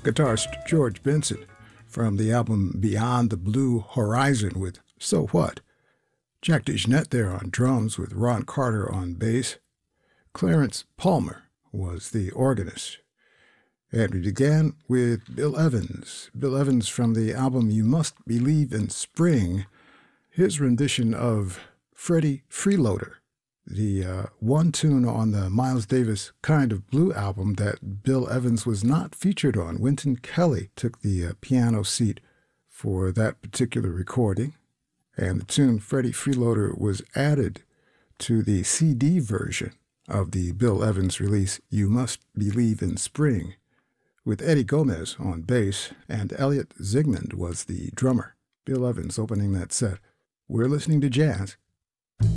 Guitarist George Benson from the album Beyond the Blue Horizon with So What. Jack DeJohnette there on drums with Ron Carter on bass. Clarence Palmer was the organist. And we began with Bill Evans. Bill Evans from the album You Must Believe in Spring. His rendition of Freddie Freeloader, the one tune on the Miles Davis Kind of Blue album that Bill Evans was not featured on. Wynton Kelly took the piano seat for that particular recording, and the tune Freddie Freeloader was added to the CD version of the Bill Evans release You Must Believe in Spring, with Eddie Gomez on bass, and Elliot Zygmunt was the drummer. Bill Evans opening that set. We're listening to jazz